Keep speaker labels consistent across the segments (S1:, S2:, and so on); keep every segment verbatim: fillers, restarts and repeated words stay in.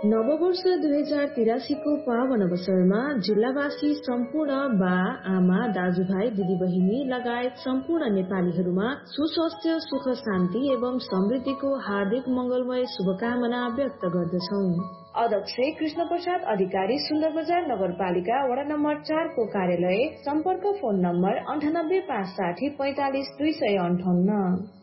S1: नववर्ष दुई हजार तिरासीको पावन अवसरमा जिल्लावासी सम्पूर्ण बा आमा दाजुभाइ दिदीबहिनी लगायत सम्पूर्ण नेपालीहरूमा सुस्वास्थ्य सुख शान्ति एवं समृद्धिको हार्दिक मंगलमय शुभकामना व्यक्त गर्दछौ। अध्यक्ष कृष्ण प्रसाद अधिकारी सुन्दर बजार नगरपालिका वडा नम्बर चार को कार्यालय सम्पर्क फोन नम्बर अन्ठानब्बे पाँच साठी पैंतालिस दुई सय अन्ठाउन्न।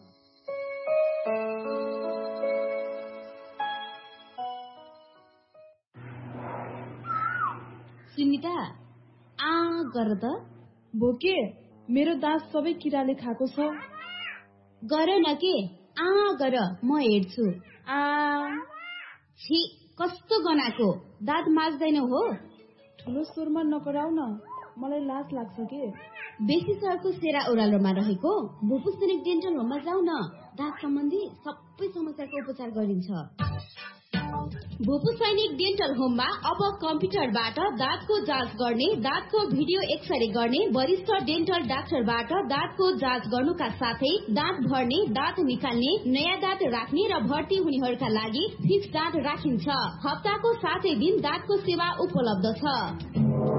S2: सुनिता आ गर त
S3: भोके मेरो दाँत सबै किराले खाएको छ।
S2: गर न के आ गर म हेर्छु।
S3: आ
S2: छी कस्तो गनाको दाँत माझ्दैन हो।
S3: ठुलो स्वरमा नकराउ न, मलाई लाज लाग्छ के।
S2: बेसी सहरको सेरा ओह्रालोमा रहेको भूपू सैनिक डेन्टल होममा जाऊ न। दाँत सम्बन्धी सबै समस्याको उपचार गरिन्छ। भूपू सैनिक डेन्टल होममा अब कम्प्युटरबाट दाँतको जाँच गर्ने, दाँतको भिडियो एक्सरे गर्ने, वरिष्ठ डेन्टल डाक्टरबाट दाँतको जाँच गर्नुका साथै दाँत भर्ने, दाँत निकाल्ने, नयाँ दाँत राख्ने र भर्ती हुनेहरूका लागि फिक्स दाँत राखिन्छ। हप्ताको सातै दिन दाँतको सेवा उपलब्ध छ।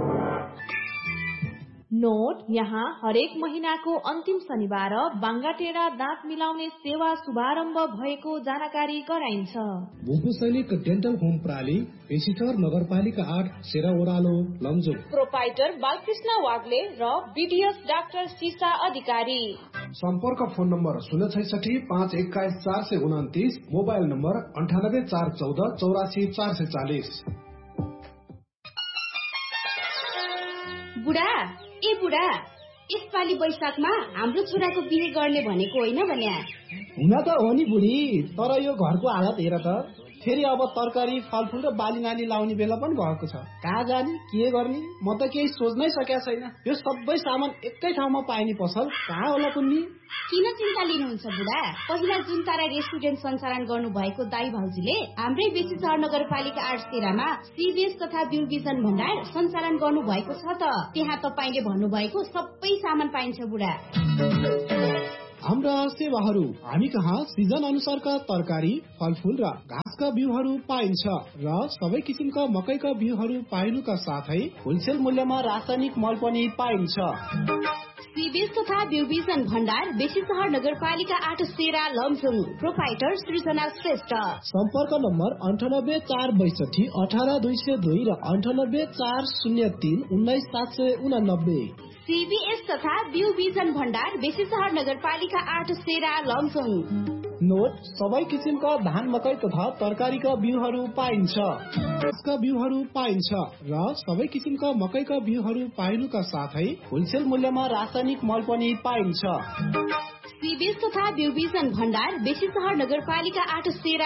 S3: नोट, यहाँ हरेक महिनाको अन्तिम शनिबार बाङ्गाटेरा दाँत मिलाउने सेवा शुभारम्भ भएको जानकारी गराइन्छ।
S4: भूपू सैनिक डेन्टल होम प्राली पेशिटर नगरपालिका आठ सेरा ओह्रालो लमजुङ।
S3: प्रोपाइटर बालकृष्ण वाग्ले र बीडीएस डाक्टर सीसा अधिकारी।
S4: सम्पर्क फोन नम्बर शून्य छैसठी पाँच एक्काइस चार सय उन्तिस, मोबाइल नम्बर अन्ठानब्बे चार चौध चौरासी चार सय चालिस।
S2: बुढा ए बुढा, यसपालि वैशाखमा हाम्रो छोराको बिहे गर्ने भनेको होइन भन्या।
S5: हुन त हो नि बुढी, तर यो घरको हालत हेर त। फेरि अब तरकारी फलफुल र बाली नाली लाउने बेला पनि भएको छ। कहाँ जाने के गर्ने म त केही सोच्नै सकेका छैन। यो सबै सामान एकै ठाउँमा पाइने पसल कहाँ होला कुन्नी?
S2: किन चिन्ता लिनुहुन्छ बुढा? पहिला जुन तारा रेस्टुरेन्ट सञ्चालन गर्नु भएको दाई भाउजूले हाम्रै बेसी सहर नगरपालिका आठ सेरामा सीबीएस तथा ब्यू भिजन भण्डार सञ्चालन गर्नु भएको छ त। त्यहाँ तपाईँले भन्नुभएको सबै सामान पाइन्छ बुढा।
S5: हाम्रा सेवाहरू हामी कहाँ सिजन अनुसारका तरकारी फलफुल र घाँसका बिउहरू पाइन्छ र सबै किसिमका मकैका बिउहरू पाइनुका साथै होलसेल मूल्यमा रासायनिक मल पनि पाइन्छ।
S2: सीबीएस तथा ब्यू भिजन भण्डार बेसी सहर नगरपालिका आठ सेरा लमजुङ। प्रोपाइटर सृजना श्रेष्ठ।
S5: सम्पर्क नम्बर अन्ठानब्बे चार बैसठी अठार दुई सय दुई र अन्ठानब्बे चार शून्य तीन उन्नाइस सात सय उनानब्बे।
S2: सीबीएस तथा ब्यू भिजन भण्डार बेसी सहर नगरपालिका आठ सेरा लमजुङ।
S5: नोट, सबै किसिमका धान मकै तथा तरकारीका बिउहरू पाइन्छ। घाँसका बिउहरू पाइन्छ र सबै किसिमका मकैका बिउहरू पाइनुका साथै होलसेल मूल्यमा रासायनिक मल पनि पाइन्छ।
S2: सीबीएस तथा ब्यू भिजन भण्डार बेसी सहर नगरपालिका आठ सेरा